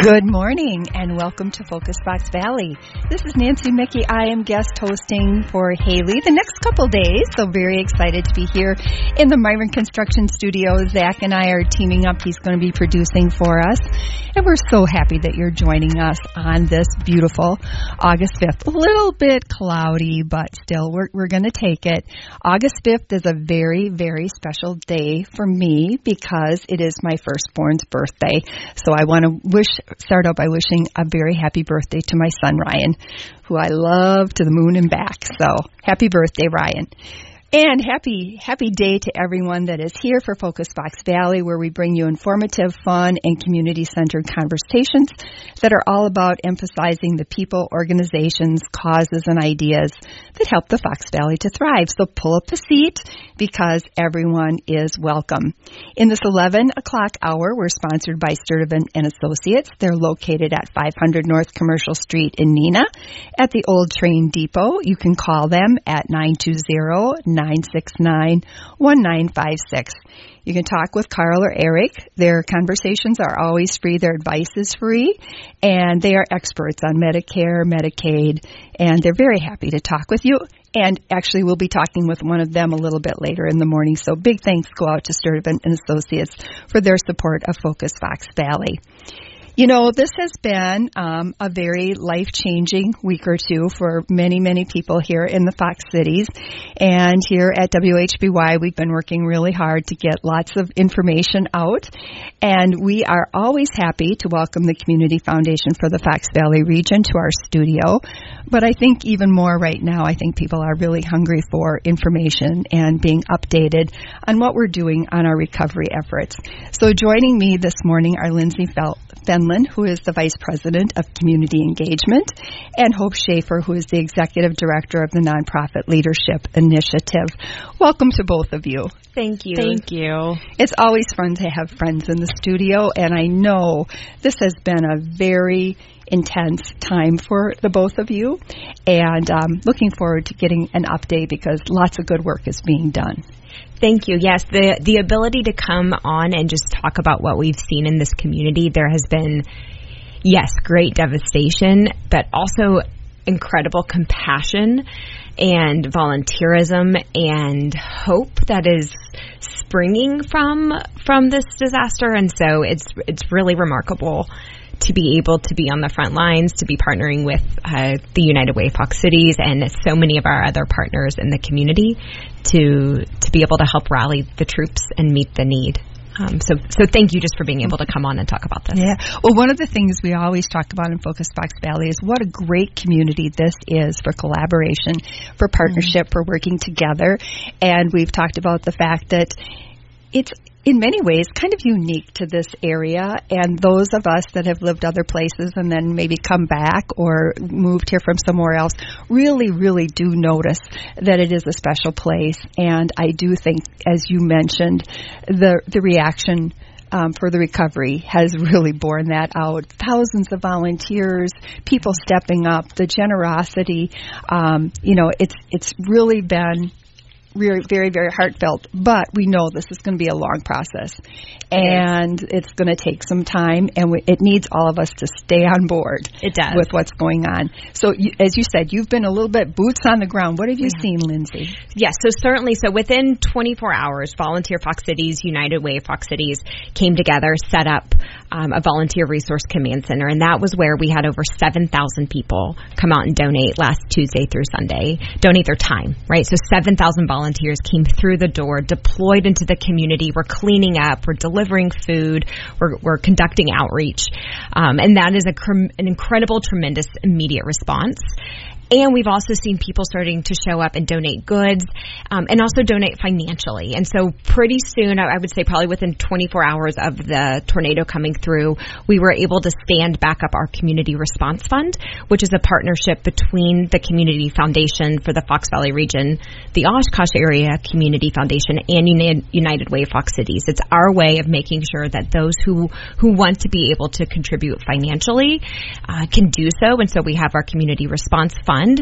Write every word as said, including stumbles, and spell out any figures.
Good morning and welcome to Focus Fox Valley. This is Nancy Mickey. I am guest hosting for Haley the next couple days, so very excited to be here in the Myron Construction Studio. Zach and I are teaming up. He's going to be producing for us, and we're so happy that you're joining us on this beautiful August fifth. A little bit cloudy, but still, we're, we're going to take it. August fifth is a very, very special day for me because it is my firstborn's birthday. So I want to wish start out by wishing a very happy birthday to my son, Ryan, who I love to the moon and back. So happy birthday, Ryan. And happy, happy day to everyone that is here for Focus Fox Valley, where we bring you informative, fun, and community-centered conversations that are all about emphasizing the people, organizations, causes, and ideas that help the Fox Valley to thrive. So pull up a seat because everyone is welcome. In this eleven o'clock hour, we're sponsored by Sturtevant and Associates. They're located at five hundred North Commercial Street in Neenah at the Old Train Depot. You can call them at nine two zero, nine six nine, one nine five six. You can talk with Carl or Eric. Their conversations are always free. Their advice is free. And they are experts on Medicare, Medicaid, and they're very happy to talk with you. And actually, we'll be talking with one of them a little bit later in the morning. So big thanks go out to Sturtevant and Associates for their support of Focus Fox Valley. You know, this has been um, a very life-changing week or two for many, many people here in the Fox Cities. And here at W H B Y, we've been working really hard to get lots of information out. And we are always happy to welcome the Community Foundation for the Fox Valley region to our studio. But I think even more right now, I think people are really hungry for information and being updated on what we're doing on our recovery efforts. So joining me this morning are Lindsay Fel- Fenlon, who is the Vice President of Community Engagement, and Hope Schaefer, who is the Executive Director of the Nonprofit Leadership Initiative. Welcome to both of you. Thank you. Thank you. It's always fun to have friends in the studio, and I know this has been a very intense time for the both of you, and um, looking forward to getting an update because lots of good work is being done. Thank you. Yes, the the ability to come on and just talk about what we've seen in this community. There has been, yes, great devastation, but also incredible compassion and volunteerism and hope that is springing from from this disaster. And so it's it's really remarkable to be able to be on the front lines, to be partnering with uh, the United Way Fox Cities and so many of our other partners in the community to to be able to help rally the troops and meet the need. Um, so, so thank you just for being able to come on and talk about this. Yeah. Well, one of the things we always talk about in Focus Fox Valley is what a great community this is for collaboration, for partnership, mm-hmm. for working together. And we've talked about the fact that it's in many ways kind of unique to this area, and those of us that have lived other places and then maybe come back or moved here from somewhere else really, really do notice that it is a special place. And I do think, as you mentioned, the the reaction Um, for the recovery has really borne that out. Thousands of volunteers, people stepping up, the generosity. Um, you know, it's it's really been very, very, very heartfelt, but we know this is going to be a long process, and it's going to take some time, and we, it needs all of us to stay on board. It does. With what's going on. So, you, as you said, you've been a little bit boots on the ground. What have you yeah. seen, Lindsay? Yes, so certainly, so within twenty-four hours, Volunteer Fox Cities, United Way Fox Cities came together, set up um, a volunteer resource command center, and that was where we had over seven thousand people come out and donate last Tuesday through Sunday, donate their time, right? So seven thousand volunteers Volunteers came through the door, deployed into the community. We're cleaning up. We're delivering food. We're, we're conducting outreach. Um, and that is a, an incredible, tremendous immediate response. And we've also seen people starting to show up and donate goods um, and also donate financially. And so pretty soon, I would say probably within twenty-four hours of the tornado coming through, we were able to stand back up our Community Response Fund, which is a partnership between the Community Foundation for the Fox Valley region, the Oshkosh Area Community Foundation, and United Way Fox Cities. It's our way of making sure that those who, who want to be able to contribute financially uh, can do so. And so we have our Community Response Fund